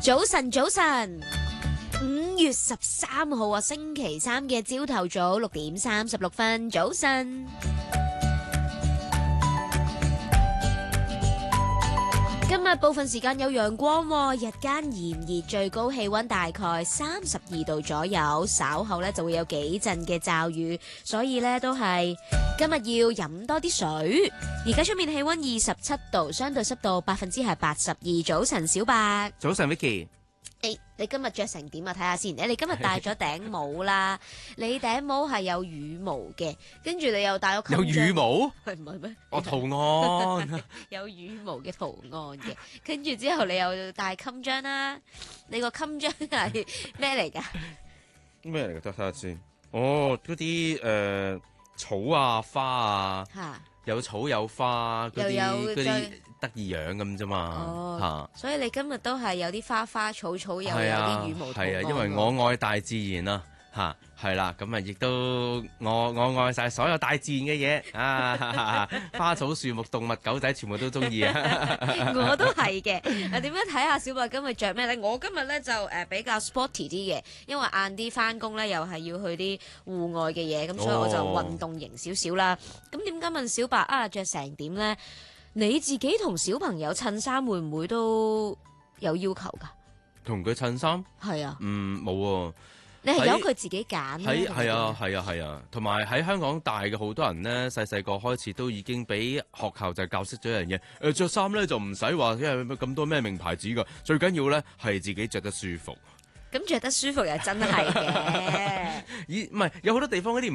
早晨，早晨，5月13號啊，星期三嘅朝頭早6:36，早晨。今日部分時間有陽光喎，日間炎熱，最高氣溫大概32度左右，稍後呢就會有幾陣嘅驟雨，所以呢都係今日要飲多啲水。而家出面氣溫27度，相對濕度82%。早晨，小白。 早晨 Vicky。 你今日着成點啊？睇下先。你今日戴咗頂帽啦，你頂帽係有羽毛嘅，跟住你又戴咗有羽毛？ 唔係咩？ 我圖案有羽毛嘅圖案嘅，跟住之後你又戴襟章啦。你個襟章係咩嚟㗎？ 咩嚟㗎？得睇下先。哦，嗰啲草啊花啊，有草有花嗰啲得意樣咁啫嘛， 所以你今日都係有啲花花草草，又有啲羽毛圖案。 係啊，因為我愛大自然啊，係啦，咁啊亦都我愛晒所有大自然嘅嘢啊，花草樹木動物狗仔全部都中意啊！ 我都係嘅。點樣睇下小白今日着咩咧？我今日咧就比較 sporty 啲嘅，因為晏啲翻工咧又係要去啲戶外嘅嘢，咁所以我就運動型少少啦。咁點解問小白啊着成點咧？你自己同小朋友襯衫會唔會都有要求㗎？ 同佢襯衫？係啊。冇喎。 你係由佢自己揀？ 係啊。同埋喺香港大嘅好多人咧，細個開始都已經俾學校就教識咗一樣嘢。着衫咧就唔使話因為咁多咩名牌子㗎，最緊要咧係自己着得舒服。 咁着得舒服又真係嘅。 唔係有好多地方嗰啲